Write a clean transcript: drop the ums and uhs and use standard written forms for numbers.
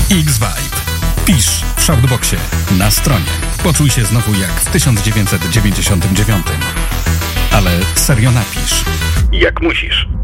X-Vibe. Pisz w Shoutboxie na stronie. Poczuj się znowu jak w 1999. Ale serio napisz. Jak musisz.